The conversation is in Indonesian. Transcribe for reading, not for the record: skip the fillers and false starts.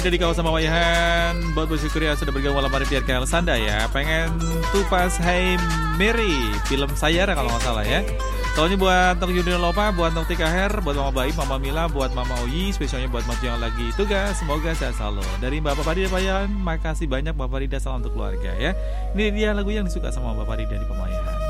Di kawasan Mawayahan, buat bersyukur ya sudah bergabung malam hari di RKL Sanda ya. Pengen tupas Hey Mary, film Sayara kalau nggak salah ya. Soalnya buat Tok Junior Lopa, buat Tok Tika Her, buat Mama Baik, Mama Mila, buat Mama Oyi, spesialnya buat Mati yang lagi tugas. Semoga sehat selalu. Dari Bapak Parida Pamayahan, makasih banyak Bapak Parida, salam untuk keluarga ya. Ini dia lagu yang disuka sama Bapak Parida di Pamayahan.